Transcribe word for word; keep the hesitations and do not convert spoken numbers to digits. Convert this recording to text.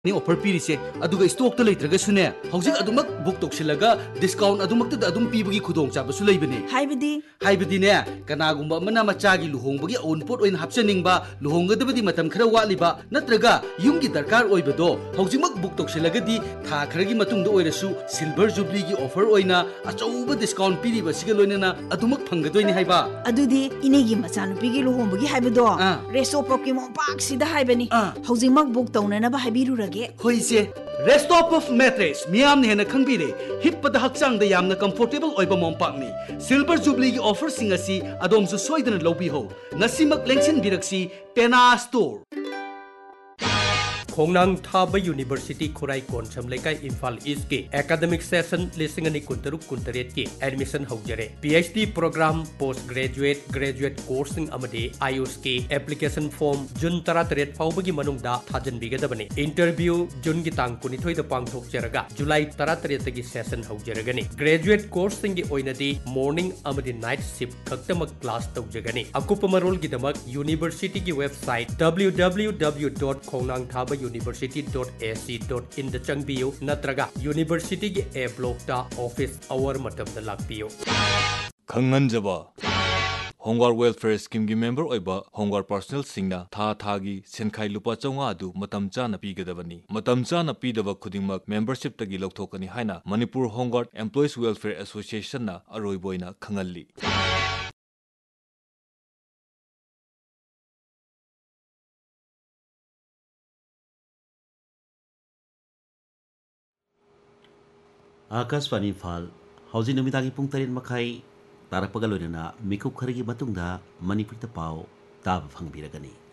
ni offer pirise aduga stock to leitraga sune hojik adumak book toksilaga discount adumak ta adum pibagi khudong chaba su leibani haibidi haibidi ne kanagumba mana machagi luhongbagi own pot oin hapchaning ba luhongadabadi matam khara waliba natraga yumgi darkar oibado hojikmak book toksilaga di tha kharagi matung da oirasu silver jubilee gi offer oina achouba discount piriba siga loinana adumak phangadoini haiba adudi inegi machanupigi luhongbagi haibado reso pokemon park sida haibani hojikmak book taunana ba haibirura होइसे rest of mattress मियाम ने हेना खंगबिरे हिप्पद हक्चांग the यामना comfortable ओइबा मोमपाकनी silver jubilee की offer सिंग असि अदोमसु सोइदन लौबी हो नसीमक लेंसन बिरक्सी पेना store खोंगनांग थाबा university खुराई कोनसम लेकाई Imphal east के academic session लिसिंग अनि कुंतरुक कुंतरेट के admission होजरे PhD programme post graduate graduate कोर्सिंग अमदे Ayush के एप्लीकेशन फॉर्म जुन तरा तरेट फाउबगी मनुंगदा थाजन बिगदबने इंटरव्यू जुन की तांग कुनिथोय द पांगथोकजरगा जुलाई तरा तरेट की सेशन होजरगनी ग्रेजुएट कोर्सिंग की ओइनदी morning अमदे night shift खक्तमक class तौजगनी अकुप Marol की दमक यूनिवर्सिटी की website W W W dot खोंगनांग थाबा university dot A C dot in the चंगबियो नत्रगा university के ए ब्लॉक ता ऑफिस आवर मतम द लाकबियो खंगनजबा होमगार्ड वेलफेयर स्कीम की मेंबर ओइबा होमगार्ड पर्सनल सिंगना था थागी सेनखाई लुपा चौंगा अदु मतम चाना पीगदबनी मतम चाना पीदब खुदिंगमक membership तगी लौथोकनी हाइना Manipur home guard employees welfare association ना अरोइबोइना खंगल्ली आकाशवाणी फाल हौजी नमिदागी पुंग तरेन मखाई तारपगा लोइना मिकुप खरगी मतुंगदा मणिपुर पाव ताब फंगबिरगनी।